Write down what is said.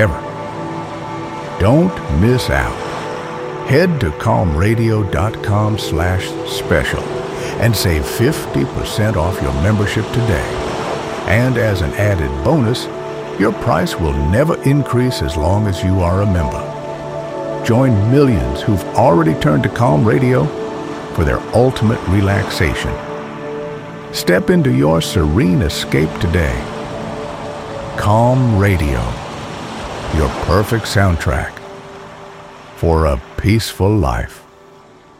ever. Don't miss out. Head to calmradio.com/special and save 50% off your membership today. And as an added bonus, your price will never increase as long as you are a member. Join millions who've already turned to Calm Radio for their ultimate relaxation. Step into your serene escape today. Calm Radio, your perfect soundtrack for a peaceful life.